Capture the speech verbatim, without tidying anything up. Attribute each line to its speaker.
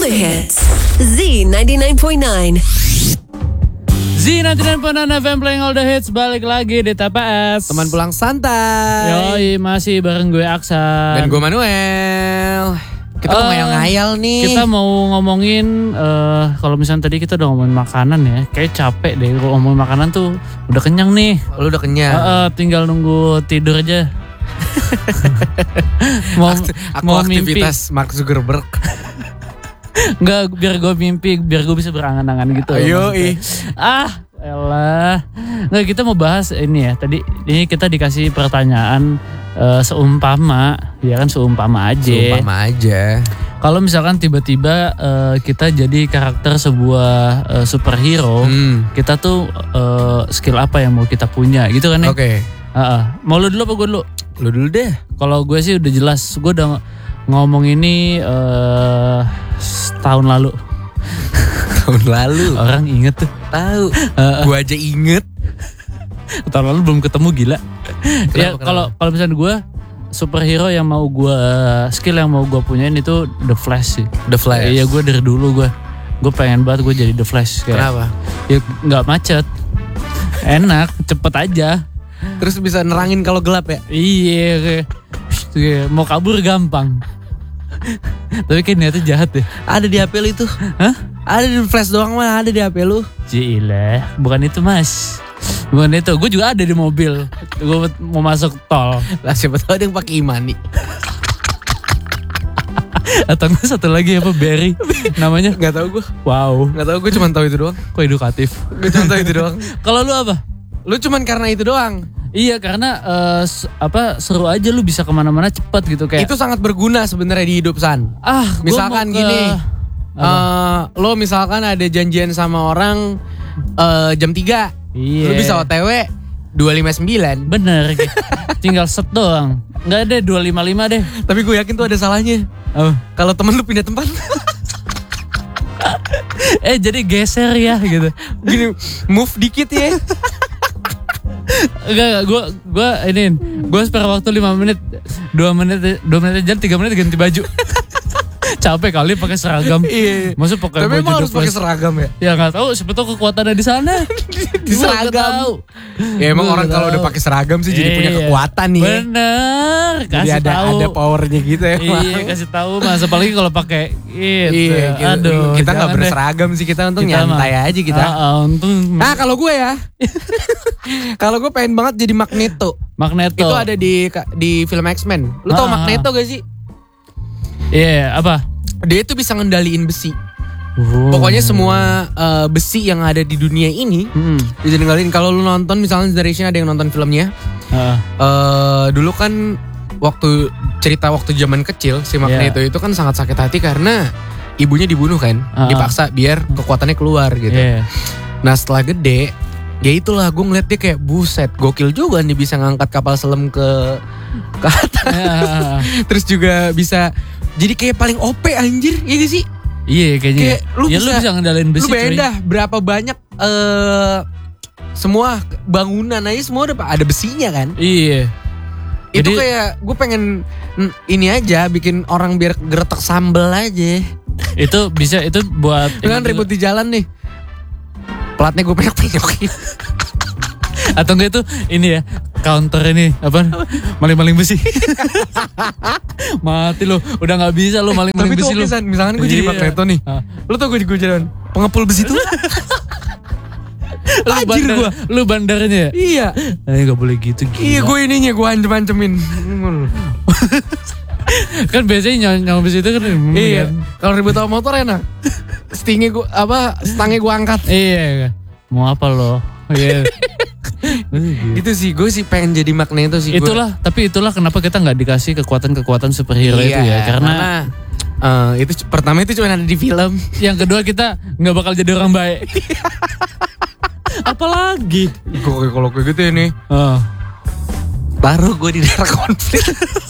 Speaker 1: the hits. Z ninety-nine point nine.
Speaker 2: Z ninety-nine point nine F M playing all the hits. Balik lagi di T P S.
Speaker 3: Teman pulang santai.
Speaker 2: Yoi, masih bareng gue Aksan.
Speaker 3: Dan gue Manuel. Kita mau
Speaker 2: Uh,
Speaker 3: ngayal-ngayal nih.
Speaker 2: Kita mau ngomongin uh, kalau misalnya tadi kita udah ngomongin makanan ya, kayak capek deh kalau ngomongin makanan tuh udah kenyang nih.
Speaker 3: Lu udah kenyang.
Speaker 2: Uh, uh, tinggal nunggu tidur aja. mau
Speaker 3: Akti- Aku
Speaker 2: mau mimpi.
Speaker 3: aktivitas Mark Zuckerberg.
Speaker 2: Enggak, biar gue mimpi, biar gue bisa berangan-angan gitu.
Speaker 3: Ayo, ih.
Speaker 2: Ah, elah. Nggak, kita mau bahas ini ya. Tadi ini kita dikasih pertanyaan uh, seumpama, ya kan seumpama aja.
Speaker 3: Seumpama aja.
Speaker 2: Kalau misalkan tiba-tiba uh, kita jadi karakter sebuah uh, superhero,
Speaker 3: Hmm.
Speaker 2: kita tuh uh, skill apa yang mau kita punya gitu kan ya?
Speaker 3: Oke.
Speaker 2: Uh-uh. Mau lu dulu apa gue dulu?
Speaker 3: Lu dulu deh.
Speaker 2: Kalau gue sih udah jelas, gue udah ngomong ini uh, setahun lalu.
Speaker 3: Tahun lalu.
Speaker 2: Orang inget tuh.
Speaker 3: Tahu.
Speaker 2: Uh,
Speaker 3: Gue aja inget.
Speaker 2: tahun lalu belum ketemu gila. Ya
Speaker 3: Kenapa,
Speaker 2: kalau kalau misalnya gue superhero yang mau gue skill yang mau gue punyain itu The Flash sih.
Speaker 3: The Flash.
Speaker 2: Iya, gue dari dulu gue gue pengen banget gue jadi The Flash. Kayak,
Speaker 3: Kenapa?
Speaker 2: ya nggak macet, enak, cepet aja.
Speaker 3: Terus bisa nerangin kalau gelap ya?
Speaker 2: Iya, kayak, kayak mau kabur gampang. Tapi kayak niatnya jahat deh.
Speaker 3: Ada di H P lu itu.
Speaker 2: Hah?
Speaker 3: Ada di flash doang mah, ada di H P lu.
Speaker 2: Cilah, bukan itu mas. Bukan itu, gue juga ada di mobil. Gue mau masuk tol.
Speaker 3: Lah siapa tahu ada yang pakai imani.
Speaker 2: Atau enggak satu lagi apa Berry namanya?
Speaker 3: Gak tahu gue.
Speaker 2: Wow,
Speaker 3: Gak tahu gue cuma tahu itu doang.
Speaker 2: kok edukatif.
Speaker 3: Gue cuma tahu itu doang.
Speaker 2: Kalau lu apa?
Speaker 3: Lu cuman karena itu doang.
Speaker 2: Iya, karena eh, s- apa seru aja lu bisa kemana-mana cepet gitu kayak.
Speaker 3: Itu sangat berguna sebenarnya di hidup San.
Speaker 2: Ah, gua
Speaker 3: Misalkan
Speaker 2: mau ke-
Speaker 3: gini, eh, lo misalkan ada janjian sama orang eh, jam tiga,
Speaker 2: Iya.
Speaker 3: lo bisa O T W dua lima sembilan.
Speaker 2: Bener, gitu. Tinggal set doang. Nggak ada dua lima lima deh.
Speaker 3: Tapi gue yakin tuh ada salahnya.
Speaker 2: Oh.
Speaker 3: Kalau temen lu pindah tempat,
Speaker 2: Eh jadi geser ya gitu.
Speaker 3: gini move dikit ya.
Speaker 2: Enggak, gue gue ini gue spare waktu lima menit, dua menit, dua menit aja, tiga menit ganti baju. Capek kali pakai seragam.
Speaker 3: Iya.
Speaker 2: Maksud pakai
Speaker 3: Tapi
Speaker 2: baju
Speaker 3: emang harus
Speaker 2: The
Speaker 3: pakai
Speaker 2: Flash.
Speaker 3: seragam ya.
Speaker 2: Ya nggak tahu, siapa tahu kekuatannya di sana.
Speaker 3: Di
Speaker 2: Gua nggak
Speaker 3: seragam.
Speaker 2: tahu.
Speaker 3: Ya emang
Speaker 2: Gua
Speaker 3: orang
Speaker 2: nggak
Speaker 3: kalau udah
Speaker 2: tahu.
Speaker 3: pakai seragam sih jadi punya
Speaker 2: Iya.
Speaker 3: kekuatan nih. Ya.
Speaker 2: Bener,
Speaker 3: Jadi
Speaker 2: kasih
Speaker 3: ada
Speaker 2: tahu.
Speaker 3: ada powernya gitu ya.
Speaker 2: Iya, kasih tahu mas. Apalagi kalau pakai itu.
Speaker 3: Iya, kita,
Speaker 2: Aduh,
Speaker 3: kita nggak
Speaker 2: jangan deh.
Speaker 3: berseragam sih, kita untung
Speaker 2: Kita
Speaker 3: nyantai
Speaker 2: mah-
Speaker 3: aja kita.
Speaker 2: Ah, ah, untung
Speaker 3: Nah kalau gue ya, kalau gue pengen banget jadi Magneto.
Speaker 2: Magneto.
Speaker 3: Itu ada di di film X-Men. Lu tau
Speaker 2: Ah.
Speaker 3: Magneto gak sih?
Speaker 2: Iya, apa?
Speaker 3: Dia itu bisa ngendaliin besi.
Speaker 2: Oh.
Speaker 3: Pokoknya semua eh, besi yang ada di dunia ini
Speaker 2: Hmm.
Speaker 3: bisa ngendaliin. Kalau lu nonton misalnya Generation, ada yang nonton filmnya.
Speaker 2: Ah.
Speaker 3: eh dulu kan waktu cerita waktu zaman kecil si Magneto itu kan sangat sakit hati karena ibunya dibunuh kan,
Speaker 2: Ah.
Speaker 3: dipaksa biar kekuatannya keluar gitu.
Speaker 2: Iya.
Speaker 3: Nah setelah gede, ya itulah gue ngeliat dia kayak buset, gokil juga nih bisa ngangkat kapal selam ke ke atas.
Speaker 2: Ah.
Speaker 3: Terus juga bisa jadi kayak paling O P anjir, iya gak sih?
Speaker 2: Iya kayaknya.
Speaker 3: Kayak lu
Speaker 2: ya
Speaker 3: bisa,
Speaker 2: lu bisa ngendalin besi
Speaker 3: lu bayangin
Speaker 2: cuy.
Speaker 3: dah berapa banyak eh semua bangunan aja semua udah ada besinya kan?
Speaker 2: Iya.
Speaker 3: Itu
Speaker 2: Jadi-
Speaker 3: kayak gue pengen mm, ini aja bikin orang biar geretak sambel aja.
Speaker 2: Itu bisa, itu buat
Speaker 3: Lu kan
Speaker 2: ini
Speaker 3: ribut di jalan nih. Platnya gue penyok-penyokin.
Speaker 2: atau enggak itu ini ya counter ini apa maling-maling besi. Mati lo, udah nggak bisa lo maling-maling
Speaker 3: Tapi itu
Speaker 2: besi
Speaker 3: oke
Speaker 2: lo.
Speaker 3: San, misalkan gue jadi
Speaker 2: Iya.
Speaker 3: Magneto nih.
Speaker 2: Ah.
Speaker 3: Lu tau gue gue jalan pengepul besi tuh.
Speaker 2: Lu
Speaker 3: Anjir
Speaker 2: bandar,
Speaker 3: gua.
Speaker 2: lu bandarnya ya?
Speaker 3: Iya.
Speaker 2: Eh gak boleh gitu gila.
Speaker 3: Iya gue ininya gue ancem-ancemin.
Speaker 2: Kan biasanya nyong besi itu kan.
Speaker 3: Iya. Kalau ribut sama motor enak. Stingnya gue apa? Stangnya gue angkat.
Speaker 2: Iya. Mau apa lo? Iya.
Speaker 3: Itu sih gue sih pengen jadi Magneto sih.
Speaker 2: Itulah, tapi itulah kenapa kita nggak dikasih kekuatan-kekuatan superhero
Speaker 3: Iya,
Speaker 2: itu ya, karena,
Speaker 3: eh, itu pertama itu cuma ada di film.
Speaker 2: yang kedua kita nggak bakal jadi orang baik. Apalagi?
Speaker 3: Gue kalau kayak gitu ini,
Speaker 2: Oh.
Speaker 3: taruh gue di daerah konflik.